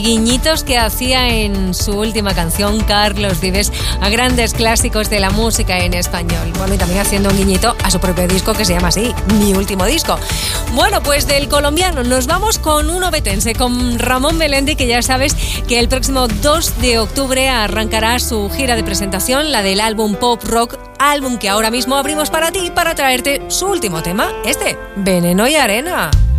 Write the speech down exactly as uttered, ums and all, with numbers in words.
Guiñitos que hacía en su última canción Carlos Vives a grandes clásicos de la música en español. Bueno, y también haciendo un guiñito a su propio disco que se llama así, Mi Último Disco. Bueno, pues del colombiano nos vamos con un ovetense, con Ramón Melendi, que ya sabes que el próximo dos de octubre arrancará su gira de presentación, la del álbum Pop Rock, álbum que ahora mismo abrimos para ti para traerte su último tema, este, Veneno y Arena.